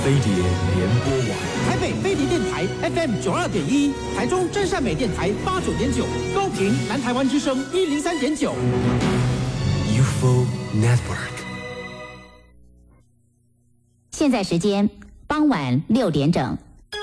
飞碟联播网， 台北飞碟电台 FM 92.1，台中真善美电台89.9，高屏南台湾之声103.9。 UFO Network。 现在时间傍晚6点整。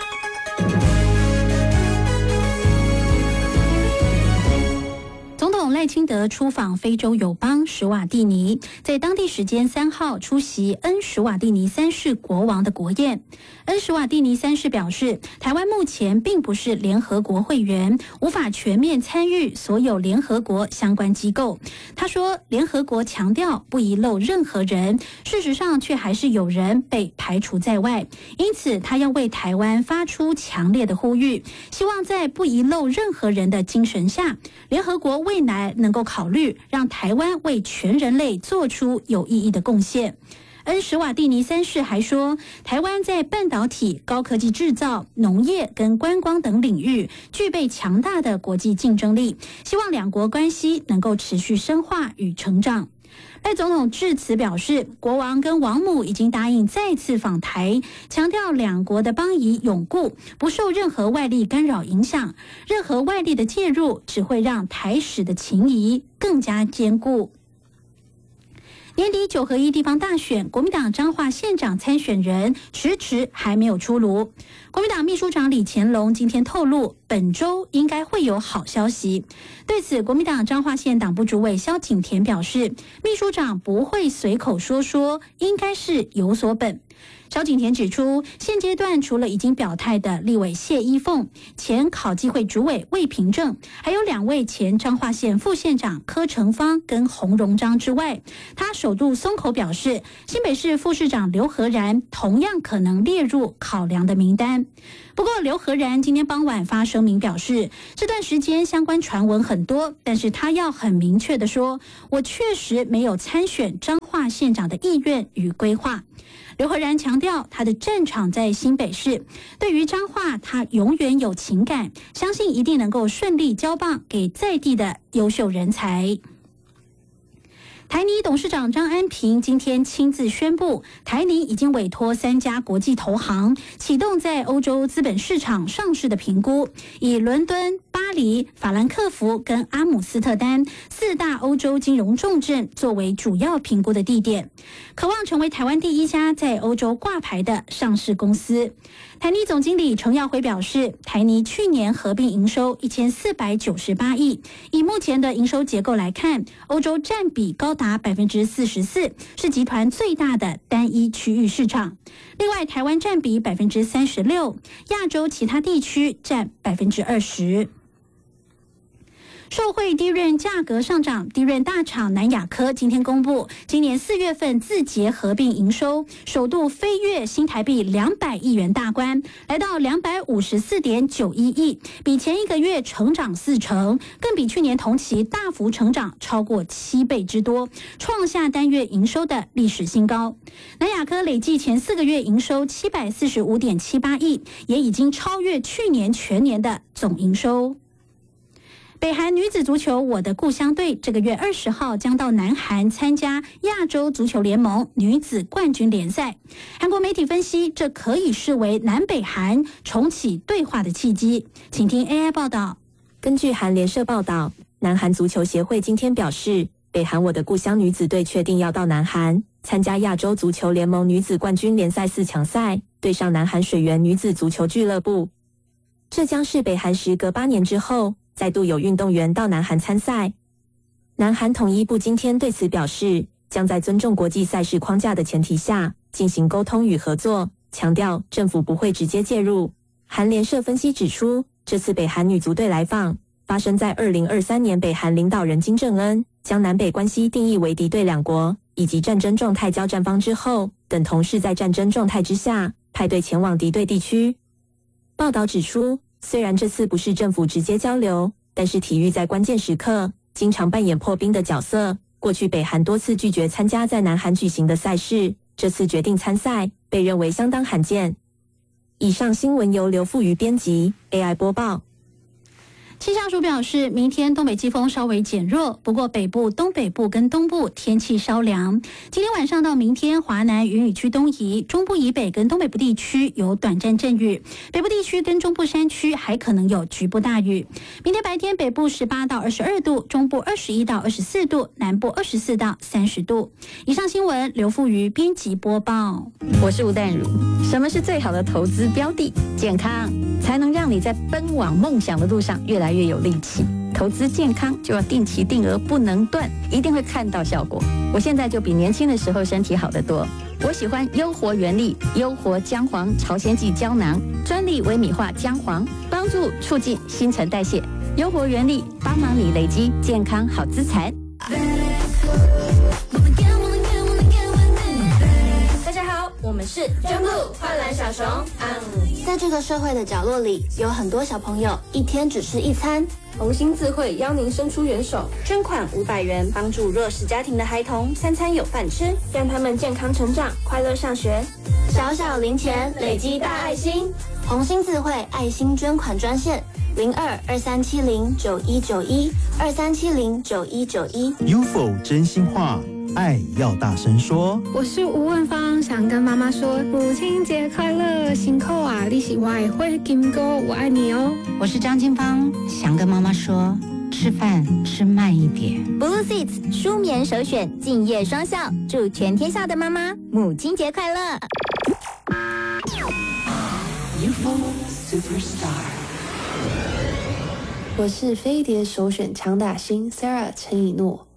总统赖清德出访非洲友邦史瓦蒂尼，在当地时间3号出席恩史瓦蒂尼3世国王的国宴。恩史瓦蒂尼3世表示，台湾目前并不是联合国会员，无法全面参与所有联合国相关机构。他说，联合国强调不遗漏任何人，事实上却还是有人被排除在外，因此他要为台湾发出强烈的呼吁，希望在不遗漏任何人的精神下，联合国未来能够考虑让台湾为全人类做出有意义的贡献。恩史瓦蒂尼3世还说，台湾在半导体、高科技制造、农业跟观光等领域具备强大的国际竞争力，希望两国关系能够持续深化与成长。赖总统致辞表示，国王跟王母已经答应再次访台，强调两国的邦谊永固，不受任何外力干扰影响，任何外力的介入只会让台史的情谊更加坚固。年底9合1地方大选，国民党彰化县长参选人迟迟还没有出炉。国民党秘书长李乾龙今天透露，本周应该会有好消息。对此，国民党彰化县党部主委萧景田表示，秘书长不会随口说，应该是有所本。萧景田指出，现阶段除了已经表态的立委谢依凤、前考纪会主委魏平正，还有2位前彰化县副县长柯成芳跟洪荣章之外，他首度松口表示，新北市副市长刘和然同样可能列入考量的名单。不过刘和然今天傍晚发声明表示，这段时间相关传闻很多，但是他要很明确的说，我确实没有参选彰化县长的意愿与规划。刘和然强调，他的战场在新北市，对于彰化他永远有情感，相信一定能够顺利交棒给在地的优秀人才。台泥董事长张安平今天亲自宣布，台泥已经委托3家国际投行启动在欧洲资本市场上市的评估，以伦敦、巴黎、法兰克福跟阿姆斯特丹4大欧洲金融重镇作为主要评估的地点，渴望成为台湾第1家在欧洲挂牌的上市公司。台泥总经理程耀辉表示，台泥去年合并营收1498亿，以目前的营收结构来看，欧洲占比高达44%，是集团最大的单一区域市场。另外，台湾占比36%，亚洲其他地区占20%。受惠低润价格上涨，低润大厂南亚科今天公布，今年4月份自结合并营收首度飞跃新台币200亿元大关，来到254.91亿，比前一个月成长40%，更比去年同期大幅成长超过7倍之多，创下单月营收的历史新高。南亚科累计前4个月营收745.78亿，也已经超越去年全年的总营收。北韩女子足球我的故乡队这个月20号将到南韩参加亚洲足球联盟女子冠军联赛。韩国媒体分析，这可以视为南北韩重启对话的契机。请听 AI 报道。 根据韩联社报道，南韩足球协会今天表示，北韩我的故乡女子队确定要到南韩参加亚洲足球联盟女子冠军联赛4强赛，对上南韩水原女子足球俱乐部。这将是北韩时隔8年之后再度有运动员到南韩参赛。南韩统一部今天对此表示，将在尊重国际赛事框架的前提下进行沟通与合作，强调政府不会直接介入。韩联社分析指出，这次北韩女足队来访发生在2023年北韩领导人金正恩将南北关系定义为敌对两国以及战争状态交战方之后，等同是在战争状态之下派队前往敌对地区。报道指出，虽然这次不是政府直接交流，但是体育在关键时刻经常扮演破冰的角色。过去北韩多次拒绝参加在南韩举行的赛事，这次决定参赛，被认为相当罕见。以上新闻由刘富瑜编辑 ，AI 播报。 气象署表示，明天东北季风稍微减弱，不过北部、东北部跟东部天气稍凉。今天晚上到明天，华南云雨区东移，中部以北跟东北部地区有短暂阵雨，北部地区跟中部山区还可能有局部大雨。明天白天，北部18到22度，中部21到24度，南部24到30度。以上新闻，刘富瑜编辑播报。 我是吴淡如。什么是最好的投资标的？健康，才能让你在奔往梦想的路上越来越有力气。投资健康就要定期定额，不能断，一定会看到效果。我现在就比年轻的时候身体好得多。我喜欢优活原力、优活姜黄朝鲜蓟胶囊，专利微米化姜黄，帮助促进新陈代谢。优活原力帮忙你累积健康好资产。 大家好，我们是真布快乐小熊。在这个社会的角落里，有很多小朋友一天只吃一餐。红星自会邀您伸出援手，捐款500元，帮助弱势家庭的孩童3餐有饭吃，让他们健康成长，快乐上学。小小零钱累积大爱心，红星自会爱心捐款专线02-2370-9191，2370-9191。 UFO 真心话，爱要大声说。 我是吴文芳，想跟妈妈说母亲节快乐，辛苦啊，你是我的花金哥，我爱你哦。 我是张金芳，想跟妈妈说，吃饭吃慢一点。 Blue Seats 舒眠首选，敬业双效，祝全天下的妈妈母亲节快乐。 UFO Superstar。 我是飞碟首选强打星 Sarah 陈以诺。